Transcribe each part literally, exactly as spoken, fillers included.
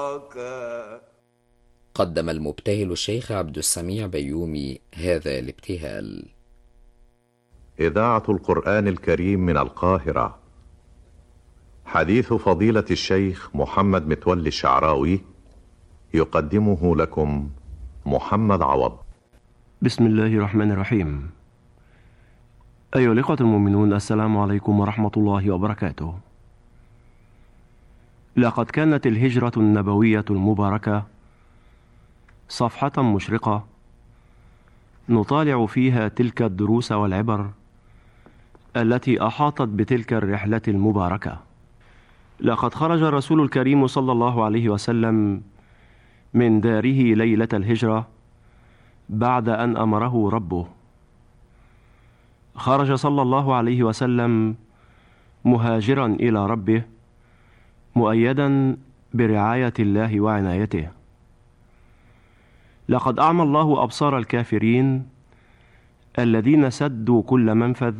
قدم المبتهل الشيخ عبد السميع بيومي هذا الابتهال. إذاعة القرآن الكريم من القاهرة. حديث فضيلة الشيخ محمد متولي الشعراوي يقدمه لكم محمد عوض. بسم الله الرحمن الرحيم. أيها الإخوة المؤمنون، السلام عليكم ورحمة الله وبركاته. لقد كانت الهجرة النبوية المباركة صفحة مشرقة نطالع فيها تلك الدروس والعبر التي أحاطت بتلك الرحلة المباركة. لقد خرج الرسول الكريم صلى الله عليه وسلم من داره ليلة الهجرة بعد أن أمره ربه. خرج صلى الله عليه وسلم مهاجرا إلى ربه، مؤيدا برعاية الله وعنايته. لقد أعمى الله أبصار الكافرين الذين سدوا كل منفذ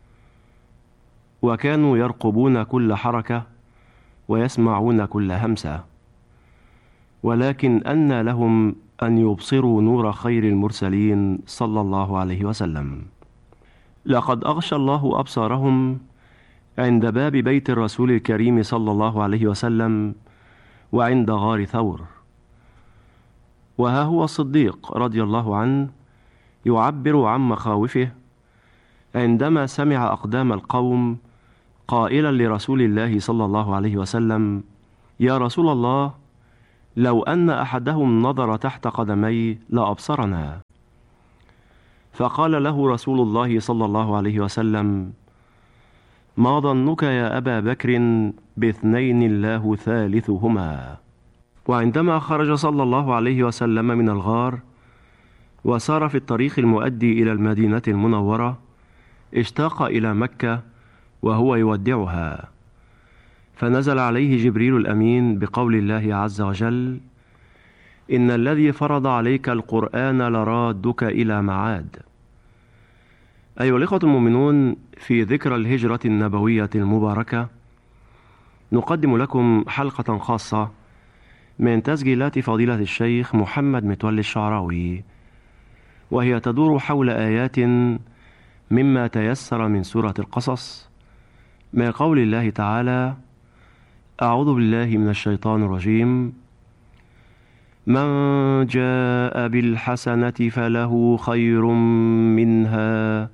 وكانوا يرقبون كل حركة ويسمعون كل همسة، ولكن أنى لهم أن يبصروا نور خير المرسلين صلى الله عليه وسلم. لقد أغشى الله أبصارهم عند باب بيت الرسول الكريم صلى الله عليه وسلم وعند غار ثور، وها هو الصديق رضي الله عنه يعبر عن مخاوفه عندما سمع أقدام القوم قائلا لرسول الله صلى الله عليه وسلم: يا رسول الله، لو أن أحدهم نظر تحت قدمي لأبصرنا. فقال له رسول الله صلى الله عليه وسلم: ما ظنك يا أبا بكر باثنين الله ثالثهما؟ وعندما خرج صلى الله عليه وسلم من الغار وسار في الطريق المؤدي إلى المدينة المنورة، اشتاق إلى مكة وهو يودعها، فنزل عليه جبريل الأمين بقول الله عز وجل: إن الذي فرض عليك القرآن لرادك إلى معاد. أيها الإخوة المؤمنون، في ذكرى الهجرة النبوية المباركة نقدم لكم حلقة خاصة من تسجيلات فضيلة الشيخ محمد متولي الشعراوي، وهي تدور حول آيات مما تيسر من سورة القصص، من قول الله تعالى: أعوذ بالله من الشيطان الرجيم: من جاء بالحسنة فله خير منها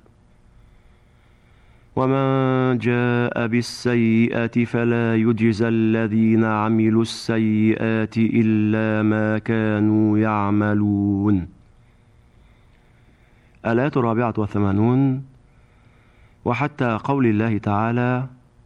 ومن جاء بالسيئة فلا يجزى الذين عملوا السيئات إلا ما كانوا يعملون. الآية الرابعة والثمانون، وحتى قول الله تعالى: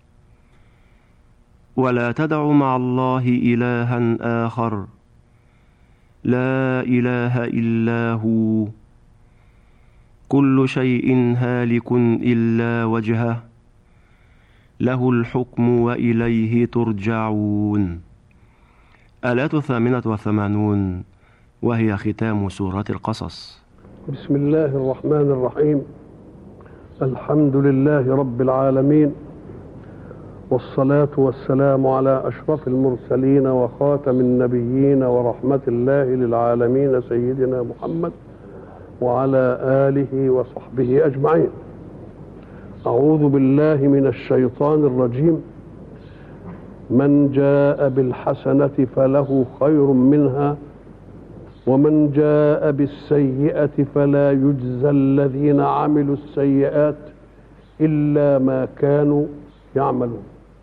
ولا تدع مع الله إلها آخر لا إله إلا هو كل شيء هالك إلا وجهه له الحكم وإليه ترجعون. الآية الثامنة والثمانون، وهي ختام سورة القصص. بسم الله الرحمن الرحيم. الحمد لله رب العالمين، والصلاة والسلام على أشرف المرسلين وخاتم النبيين ورحمة الله للعالمين سيدنا محمد وعلى آله وصحبه أجمعين. أعوذ بالله من الشيطان الرجيم. من جاء بالحسنة فله خير منها ومن جاء بالسيئة فلا يجزى الذين عملوا السيئات إلا ما كانوا يعملون.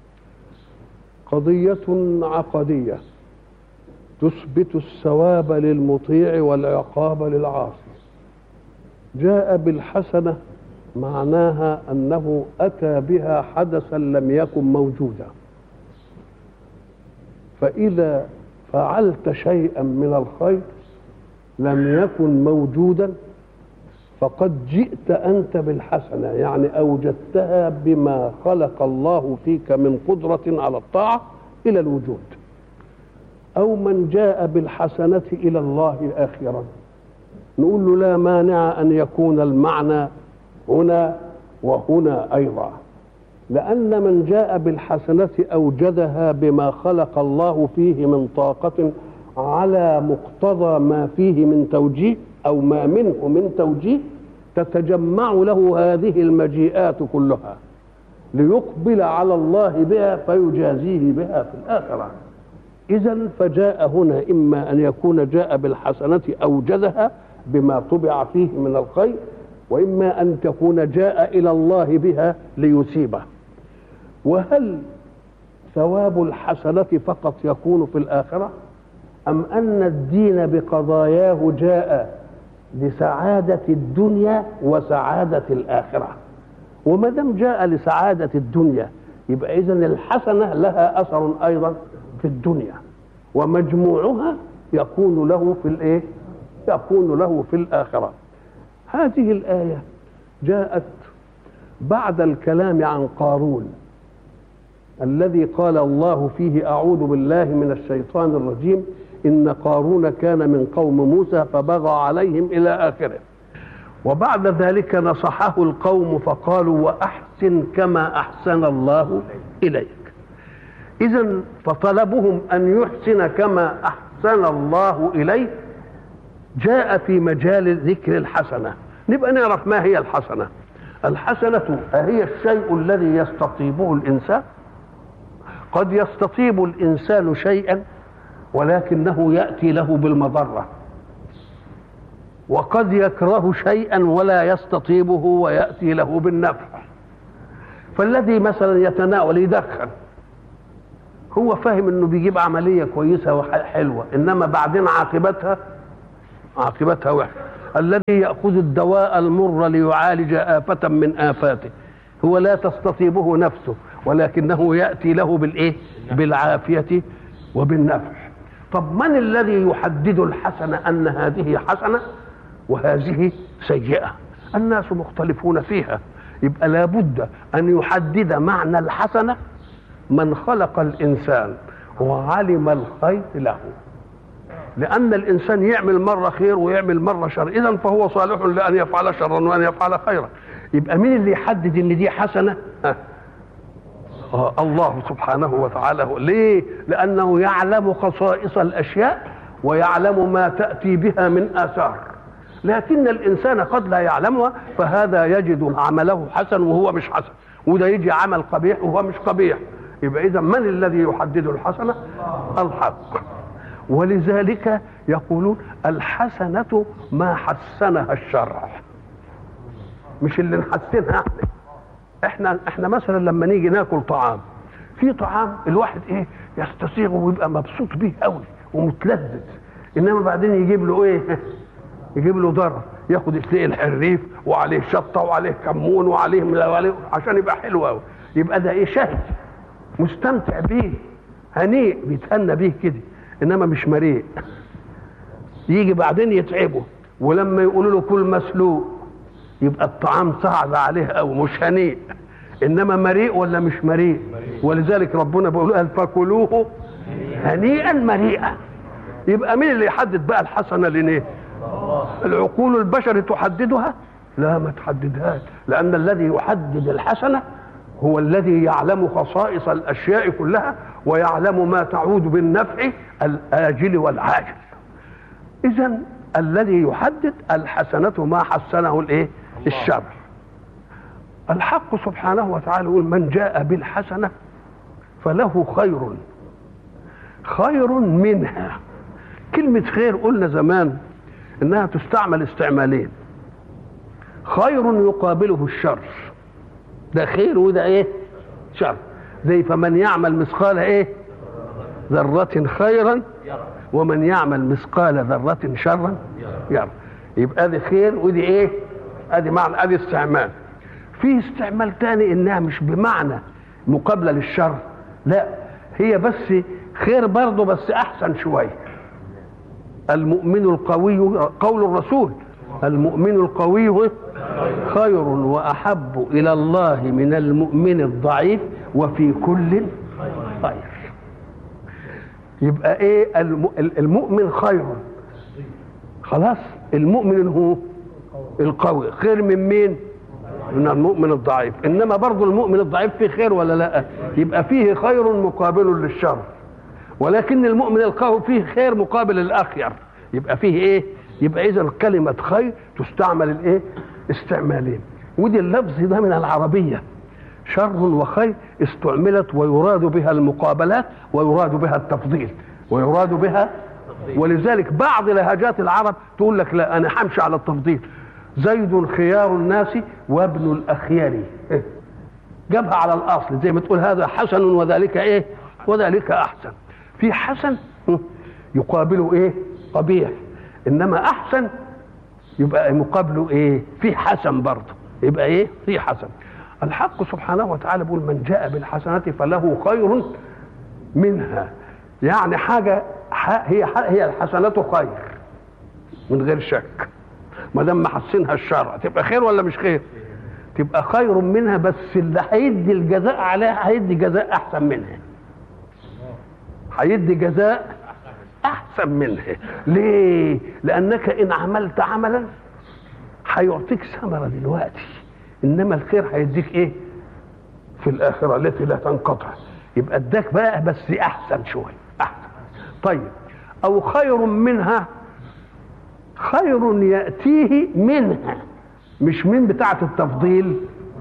قضية عقدية تثبت الثواب للمطيع والعقاب للعاصي. جاء بالحسنة معناها أنه أتى بها حدثا لم يكن موجودا، فإذا فعلت شيئا من الخير لم يكن موجودا فقد جئت أنت بالحسنة، يعني أوجدتها بما خلق الله فيك من قدرة على الطاعة إلى الوجود. أو من جاء بالحسنة إلى الله آخرا، نقول له لا مانع أن يكون المعنى هنا وهنا أيضا. لأن من جاء بالحسنة أوجدها بما خلق الله فيه من طاقة على مقتضى ما فيه من توجيه أو ما منه من توجيه، تتجمع له هذه المجيئات كلها ليقبل على الله بها فيجازيه بها في الآخرة. إذن فجاء هنا إما أن يكون جاء بالحسنة أوجدها بما طبع فيه من الخير، وإما أن تكون جاء إلى الله بها ليصيبه. وهل ثواب الحسنة فقط يكون في الآخرة، أم أن الدين بقضاياه جاء لسعادة الدنيا وسعادة الآخرة؟ وما دام جاء لسعادة الدنيا يبقى إذن الحسنة لها أثر أيضا في الدنيا، ومجموعها يكون له في الإيه؟ يكون له في الآخرة. هذه الآية جاءت بعد الكلام عن قارون الذي قال الله فيه: أعوذ بالله من الشيطان الرجيم، إن قارون كان من قوم موسى فبغى عليهم إلى آخره. وبعد ذلك نصحه القوم فقالوا: وأحسن كما أحسن الله إليك. إذن فطلبهم أن يحسن كما أحسن الله إليه جاء في مجال ذكر الحسنة. نبقى نعرف ما هي الحسنة. الحسنة هي الشيء الذي يستطيبه الإنسان. قد يستطيب الإنسان شيئا ولكنه يأتي له بالمضرة، وقد يكره شيئا ولا يستطيبه ويأتي له بالنفع. فالذي مثلا يتناول يدخن هو فاهم انه بيجيب عملية كويسة وحلوة، انما بعدين عاقبتها عاقبتها وحشة. الذي يأخذ الدواء المر ليعالج آفة من آفاته هو لا تستطيبه نفسه ولكنه يأتي له بالإيه؟ بالعافية وبالنفع. طب من الذي يحدد الحسنة أن هذه حسنة وهذه سيئة؟ الناس مختلفون فيها. يبقى لابد أن يحدد معنى الحسنة من خلق الإنسان وعلم الخير له، لأن الإنسان يعمل مرة خير ويعمل مرة شر، إذن فهو صالح لأن يفعل شرا وأن يفعل خيرا. يبقى مين اللي يحدد إن دي حسنة؟ آه الله سبحانه وتعالى. ليه؟ لأنه يعلم خصائص الأشياء ويعلم ما تأتي بها من آثار، لكن الإنسان قد لا يعلمها، فهذا يجد عمله حسن وهو مش حسن، وده يجي عمل قبيح وهو مش قبيح. يبقى إذا من الذي يحدد الحسنة؟ الحق. ولذلك يقولون الحسنة ما حسنها الشرع، مش اللي نحسنها احنا. احنا احنا مثلا لما نيجي ناكل طعام، في طعام الواحد ايه يستسيغه ويبقى مبسوط بيه قوي ومتلذذ، انما بعدين يجيب له ايه؟ يجيب له ضرر، ياخد يسلق الحريف وعليه شطه وعليه كمون وعليه وعليه عشان يبقى حلو قوي. يبقى ده ايه؟ شهي مستمتع بيه، هنيء بيتهنى بيه كده، انما مش مريء. يجي بعدين يتعبه، ولما يقولوا له كل مسلوق يبقى الطعام صعب عليه او مش هنيء، انما مريء ولا مش مريء؟ ولذلك ربنا بيقول فكلوه هنيئا مريئا. يبقى مين اللي يحدد بقى الحسنه ليه؟ العقول البشر تحددها؟ لا، ما تحددهاش، لان الذي يحدد الحسنه هو الذي يعلم خصائص الاشياء كلها ويعلم ما تعود بالنفع الاجل والعاجل. اذا الذي يحدد الحسنه ما حسنه الايه؟ الشر. الحق سبحانه وتعالى يقول من جاء بالحسنه فله خير خير منها. كلمه خير قلنا زمان انها تستعمل استعمالين، خير يقابله الشر، ده خير وده ايه؟ شر. زي فمن يعمل مثقال ايه؟ ذرة خيرا ومن يعمل مثقال ذرة شرا يرى. يبقى دي خير ودي ايه؟ ادي معنى، ادي استعمال. في استعمال تاني انها مش بمعنى مقابلة للشر، لا، هي بس خير برضه بس احسن شوية. المؤمن القوي، قول الرسول المؤمن القوي خير واحب الى الله من المؤمن الضعيف وفي كل خير. يبقى ايه؟ المؤمن خير، خلاص. المؤمن هو القوي، خير من مين؟ من المؤمن الضعيف. انما برضه المؤمن الضعيف فيه خير ولا لا؟ يبقى فيه خير مقابل للشر، ولكن المؤمن القوي فيه خير مقابل الاخير، يبقى فيه ايه؟ يبقى اذا كلمه خير تستعمل الايه؟ استعمالين. ودي اللفظ ده من العربيه، شر وخير استعملت ويراد بها المقابلات ويراد بها التفضيل ويراد بها، ولذلك بعض لهجات العرب تقول لك لا انا همشي على التفضيل، زيد خيار الناس وابن الاخيار، جابها على الاصل زي ما تقول هذا حسن وذلك ايه؟ وذلك احسن. في حسن يقابله ايه؟ قبيح، انما احسن يبقى مقابله ايه؟ في حسن برضه، يبقى ايه؟ في حسن. الحق سبحانه وتعالى بيقول من جاء بالحسنة فله خير منها، يعني حاجة هي هي الحسنة خير من غير شك، ما دام محسنها الشرع تبقى خير ولا مش خير؟ تبقى خير منها، بس اللي هيدي الجزاء عليها هيدي جزاء احسن منها، هيدي جزاء احسن منها. ليه؟ لانك ان عملت عملا هيعطيك ثمرة دلوقتي، انما الخير هيديك ايه في الاخره التي لا تنقطع، يبقى اداك بقى بس احسن شويه احسن. طيب او خير منها، خير ياتيه منها، مش من بتاعه التفضيل،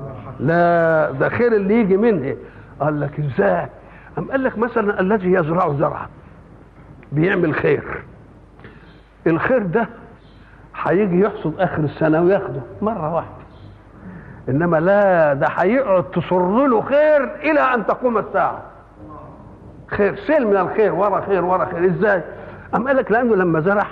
لا ده خير اللي يجي منها. قال لك ازاي؟ أم قال لك مثلا الذي يزرع زرعا بيعمل خير، الخير ده هيجي يحصد اخر السنه وياخده مره واحده، انما لا ده هيقعد تصر له خير الى ان تقوم الساعه، خير سيل من الخير ورا خير ورا خير. ازاي؟ ام قال لك لانه لما زرع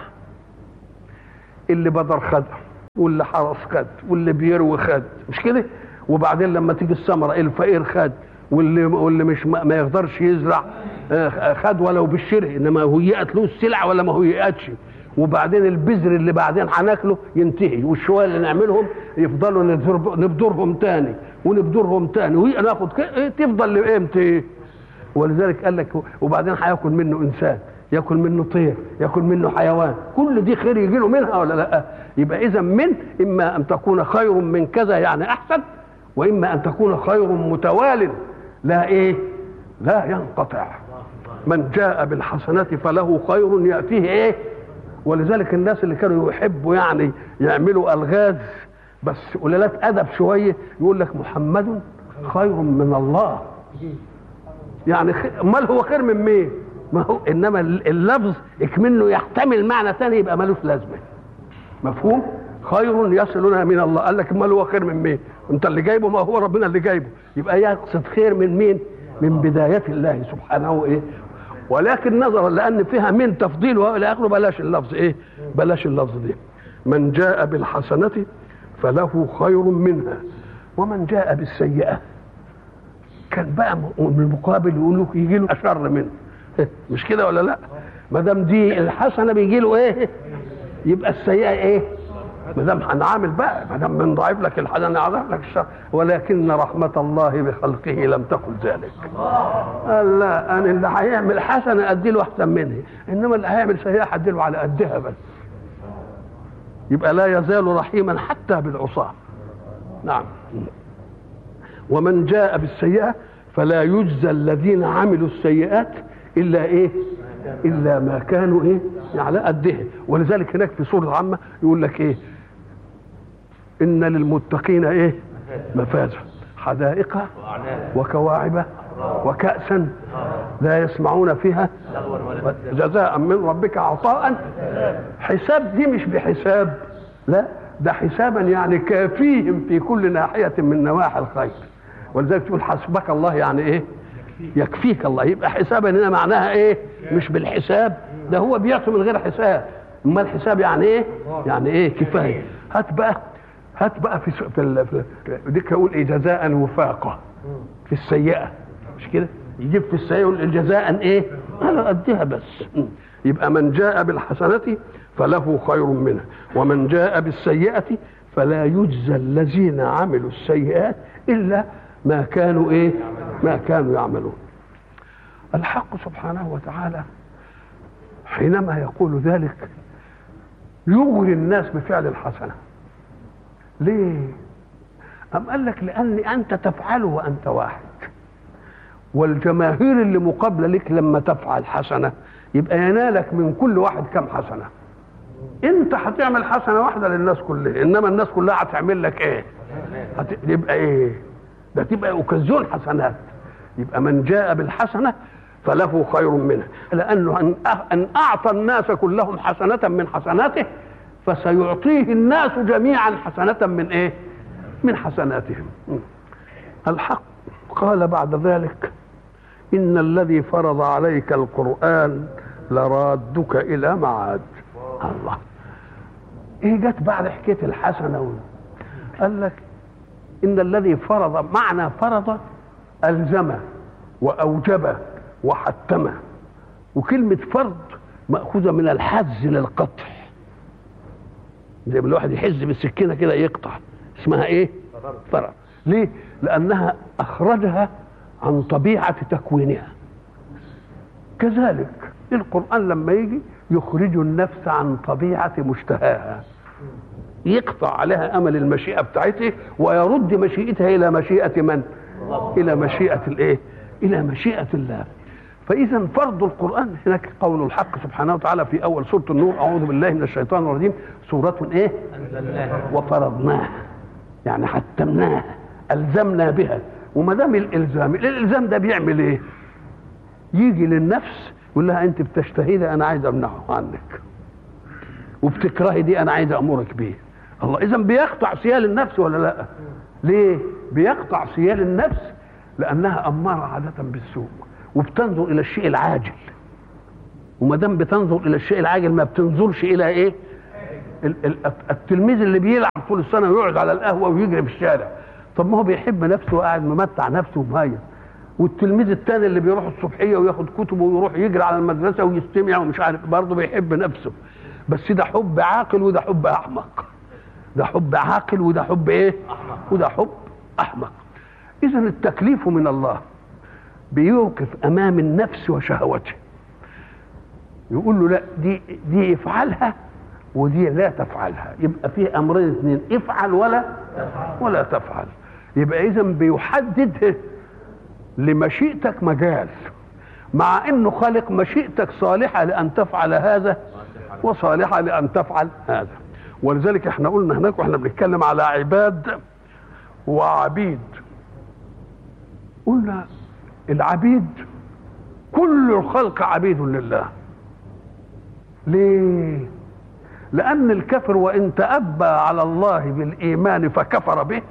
اللي بدر خد واللي حرس خد واللي بيروي خد، مش كده؟ وبعدين لما تيجي الثمره الفقير خد واللي واللي مش ما يقدرش يزرع خد ولو بالشره، انما هيئت له السلعه ولا ما هيئتش. وبعدين البذر اللي بعدين هناكله ينتهي، والشويه اللي نعملهم يفضلوا نبذرهم تاني ونبذرهم تاني وناخد تفضل لامتى؟ ولذلك قال لك وبعدين هياكل منه انسان، ياكل منه طير، ياكل منه حيوان، كل دي خير يجي له منها ولا لا؟ يبقى اذا من اما ان تكون خير من كذا يعني احسن، واما ان تكون خير متوال لا ايه؟ لا ينقطع. من جاء بالحسنات فله خير ياتيه ايه؟ ولذلك الناس اللي كانوا يحبوا يعني يعملوا الغاز بس قلالات ادب شويه يقول لك محمد خير من الله، يعني امال هو خير من مين؟ ما هو انما اللفظ اكمنه يحتمل معنى ثاني يبقى ملوش لازمه. مفهوم؟ خير يصلنا من الله، قال لك امال هو خير من مين؟ انت اللي جايبه، ما هو ربنا اللي جايبه، يبقى يقصد خير من مين؟ من بدايه الله سبحانه ايه؟ ولكن نظرا لان فيها من تفضيل والى اخره بلاش اللفظ ايه؟ بلاش اللفظ دي. من جاء بالحسنه فله خير منها ومن جاء بالسيئه، كان بقى بالمقابل يقول له يجي له اشر منه، مش كده ولا لا؟ ما دام دي الحسنه بيجي له ايه؟ يبقى السيئه ايه؟ ما دام هنعامل بقى، ما دام بنضاعف لك الحسنه نضاعف لك الشر، ولكن رحمه الله بخلقه لم تكن ذلك. قال لا انا اللي هيعمل حسنه ادي له احسن منها، انما اللي هيعمل سيئه هدي له على قدها بس. يبقى لا يزال رحيما حتى بالعصاه. نعم. ومن جاء بالسيئه فلا يجزى الذين عملوا السيئات الا ايه؟ الا ما كانوا ايه؟ على قدها. ولذلك هناك في سوره عامه يقول لك ايه؟ ان للمتقين ايه؟ مفازا حدائق وكواعب وكأسا لا يسمعون فيها جزاء من ربك عطاء حساب. دي مش بحساب، لا ده حسابا يعني كافيهم في كل ناحيه من نواحي الخير. ولذلك تقول حسبك الله يعني ايه؟ يكفيك الله. يبقى حسابا هنا معناها ايه؟ مش بالحساب، ده هو بيعطي من غير حساب. اما الحساب يعني ايه؟ يعني ايه؟ كفايه. هات بقى هات بقى في في ديك يقول ايه؟ جزاء وفاقه في السيئه، مش كده؟ يجيب في السيئه يقول جزاء ايه؟ على قدها بس. يبقى من جاء بالحسنه فله خير منها ومن جاء بالسيئه فلا يجزى الذين عملوا السيئات الا ما كانوا ايه؟ ما كانوا يعملون. الحق سبحانه وتعالى حينما يقول ذلك يغري الناس بفعل الحسنه. ليه؟ أم قال لك لأن أنت تفعله وأنت واحد، والجماهير اللي مقابلة لك لما تفعل حسنة يبقى ينالك من كل واحد كم حسنة. انت هتعمل حسنة واحدة للناس كلها، انما الناس كلها هتعمل لك ايه؟ هت... يبقى ايه ده؟ تبقى اوكازيون حسنات. يبقى من جاء بالحسنة فله خير منها، لأنه أن, أن أعطى الناس كلهم حسنة من حسناته فسيعطيه الناس جميعا حسنة من ايه؟ من حسناتهم. الحق قال بعد ذلك إن الذي فرض عليك القرآن لرادك إلى معاد. الله، إيه جت بعد حكاية الحسنة؟ قال لك إن الذي فرض، معنى فرض ألزم وأوجب وحتم، وكلمة فرض مأخوذة من الحز للقطع، زي ما الواحد يحز بالسكينة كده يقطع، اسمها إيه؟ فرض. ليه؟ لأنها أخرجها عن طبيعة تكوينها. كذلك القرآن لما يجي يخرج النفس عن طبيعة مشتهاها، يقطع عليها أمل المشيئة بتاعته ويرد مشيئتها إلى مشيئة من؟ إلى مشيئة الإيه؟ إلى مشيئة الله. فإذا فرض القرآن هناك قول الحق سبحانه وتعالى في أول سورة النور: أعوذ بالله من الشيطان الرجيم، سورة إيه؟ وفرضناها، يعني حتمناها، ألزمنا بها. وما دام الإلزام، الإلزام ده بيعمل إيه؟ يجي للنفس يقول لها أنت بتشتهي ده أنا عايز أمنعه عنك، وبتكرهي دي أنا عايز أمرك بيه. الله، إذا بيقطع سيال النفس ولا لا؟ ليه؟ بيقطع سيال النفس لأنها أمارة عادة بالسوء وبتنظر إلى الشيء العاجل، وما دام بتنظر إلى الشيء العاجل ما بتنظرش إلى إيه؟ التلميذ اللي بيلعب طول السنة ويقعد على القهوة ويجري في الشارع، طب ما هو بيحب نفسه وقاعد ممتع نفسه ومهيئ. والتلميذ الثاني اللي بيروح الصبحيه وياخد كتبه ويروح يجري على المدرسه ويستمع ومش عارف، برضه بيحب نفسه، بس ده حب عاقل وده حب احمق. ده حب عاقل وده حب ايه؟ وده حب احمق. اذا التكليف من الله بيوقف امام النفس وشهوته، يقول له لا دي دي افعلها ودي لا تفعلها. يبقى فيه امرين اثنين: افعل ولا ولا تفعل. يبقى اذا بيحدد لمشيئتك مجال، مع انه خالق مشيئتك صالحه لان تفعل هذا وصالحه لان تفعل هذا. ولذلك احنا قلنا هناك واحنا بنتكلم على عباد وعبيد، قلنا العبيد كل الخلق عبيد لله. ليه؟ لأن الكافر وإن تأبى على الله بالإيمان فكفر به،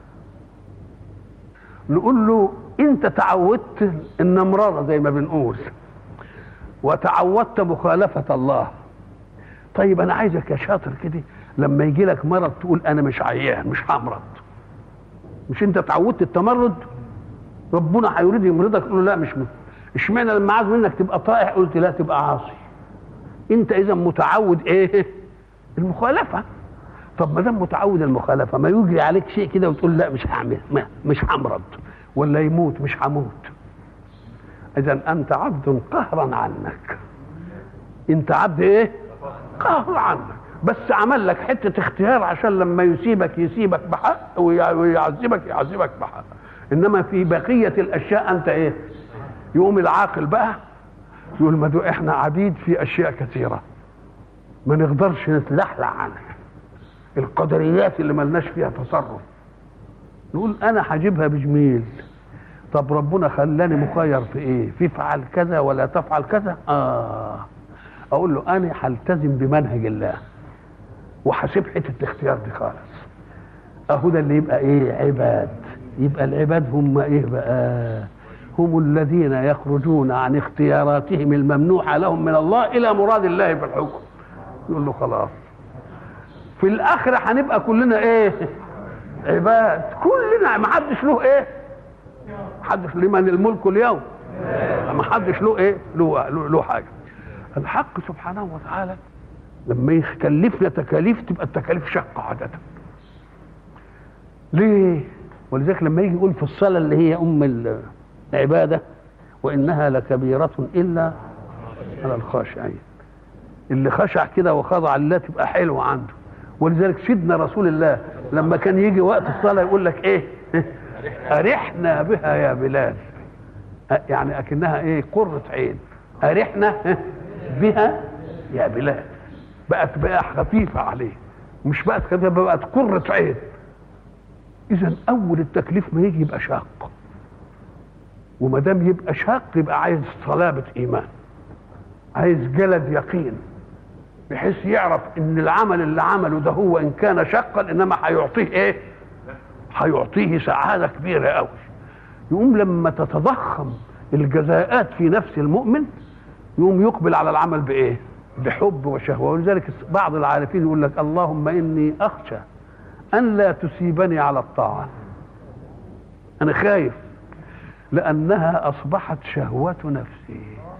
نقول له أنت تعودت النمرارة زي ما بنقول، وتعودت مخالفة الله. طيب أنا عايزك يا شاطر كده لما يجي لك مرض تقول أنا مش عيان، مش همرض. مش أنت تعودت التمرد؟ ربنا هيريد يمرضك تقول له لا مش ممكن. اشمعنى لما عايز منك تبقى طائع قلت لا تبقى عاصي؟ أنت إذا متعود إيه؟ المخالفة. طب ما دام متعود المخالفة ما يجري عليك شيء كده وتقول لا مش هعمل، مش همرض، ولا يموت مش هموت. إذا أنت عبد قهرا عنك. أنت عبد إيه؟ قهر عنك، بس عمل لك حتة اختيار عشان لما يسيبك يسيبك بحق ويعذبك يعذبك بحق. إنما في بقية الأشياء أنت إيه؟ يقوم العاقل بقى يقول ما دو إحنا عبيد في أشياء كثيرة ما نقدرش نتلحلح عنها، القدريات اللي ملناش فيها تصرف، نقول أنا هجيبها بجميل. طب ربنا خلاني مخير في إيه؟ في فعل كذا ولا تفعل كذا؟ آه أقول له أنا هلتزم بمنهج الله وهسيب حتة الاختيار دي خالص. أهو ده اللي يبقى إيه؟ عباد. يبقى العباد هم إيه بقى؟ هم الذين يخرجون عن اختياراتهم الممنوحة لهم من الله إلى مراد الله في الحكم. يقول له خلاص في الآخرة هنبقى كلنا إيه؟ عباد كلنا، ما حدش له إيه؟ حدش لمن الملك اليوم، ما حدش له إيه؟ له له حاجة. الحق سبحانه وتعالى لما يكلفنا تكاليف تبقى التكاليف شقة عادة. ليه؟ ولذلك لما يجي يقول في الصلاة اللي هي أم العبادة وإنها لكبيرة إلا على الخاشعين، اللي خشع كده وخضع لله تبقى حلوة عنده، ولذلك سيدنا رسول الله لما كان يجي وقت الصلاه يقول لك ايه؟ ارحنا بها يا بلال، يعني اكنها ايه؟ قرة عين. ارحنا بها يا بلال، بقت بقى خفيفه عليه، مش بقت خفيفه، بقت قرة عين. اذا اول التكليف ما يجي يبقى شاق، وما دام يبقى شاق يبقى عايز صلابه ايمان، عايز جلد يقين، بحيث يعرف ان العمل اللي عمله ده هو ان كان شقا انما هيعطيه ايه؟ هيعطيه سعاده كبيره قوي. يقوم لما تتضخم الجزاءات في نفس المؤمن يقوم يقبل على العمل بايه؟ بحب وشهوه. ولذلك بعض العارفين يقول لك اللهم اني اخشى ان لا تصيبني على الطاعه، انا خايف لانها اصبحت شهوه نفسي.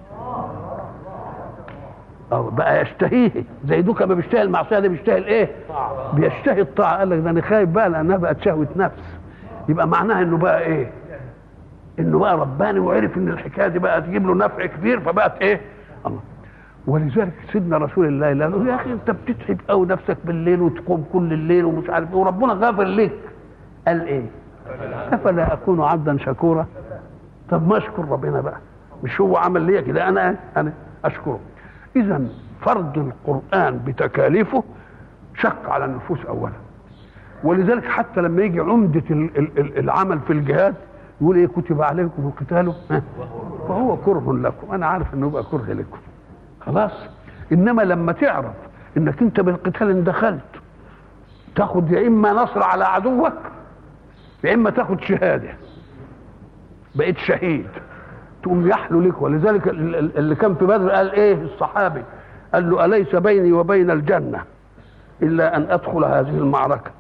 أو بقى يشتهيه زي دوكا ما بيشتهي المعصيه، ده بيشتهي الايه؟ بيشتهي الطاعه. قال لك ده انا خايف بقى لانها بقت شهوه نفس. يبقى معناها انه بقى ايه؟ انه بقى رباني وعرف ان الحكايه دي بقى تجيب له نفع كبير فبقت ايه؟ الله. ولذلك سيدنا رسول الله قال له يا اخي انت بتتعب قوي نفسك بالليل وتقوم كل الليل ومش عارف ايه وربنا غافر لك. قال ايه؟ افلا اكون عبدا شكورا؟ طب ما اشكر ربنا بقى، مش هو عمل لي كده، انا انا اشكره. اذا فرض القرآن بتكاليفه شق على النفوس اولا. ولذلك حتى لما يجي عمدة العمل في الجهاد يقول ايه؟ كتب عليكم القتال فهو كره لكم. انا عارف انه يبقى كره لكم خلاص. انما لما تعرف انك انت بالقتال ان دخلت تاخد يا اما نصر على عدوك يا اما تاخد شهاده، بقيت شهيد، تقوم يحلو لك. ولذلك اللي كان في بدر قال ايه الصحابي؟ قال له اليس بيني وبين الجنه الا ان ادخل هذه المعركه